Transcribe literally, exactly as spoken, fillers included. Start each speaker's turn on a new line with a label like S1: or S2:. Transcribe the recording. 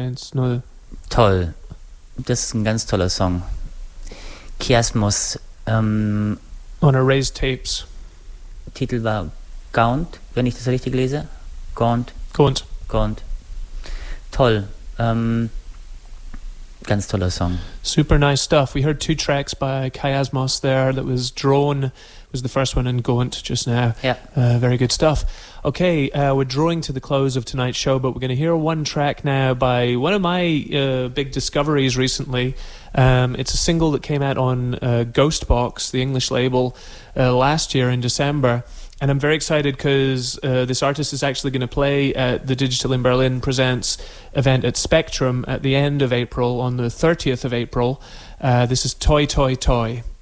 S1: eins null.
S2: Toll. Das ist ein ganz toller Song. Kiasmos. Ähm,
S1: On Erased Tapes.
S2: Titel war Gaunt, wenn ich das richtig lese. Gaunt.
S1: Gaunt.
S2: Gaunt. Toll. Ähm, ganz toller Song.
S1: Super nice stuff. We heard two tracks by Kiasmos there. That was Drone was the first one, and Gaunt just now.
S2: Yeah.
S1: Uh, very good stuff. Okay, uh, we're drawing to the close of tonight's show, but we're going to hear one track now by one of my uh, big discoveries recently. Um, it's a single that came out on uh, Ghostbox, the English label, uh, last year in December. And I'm very excited because uh, this artist is actually going to play at the Digital in Berlin Presents event at Spectrum at the end of April, on the thirtieth of April. Uh, this is Toy Toy Toy.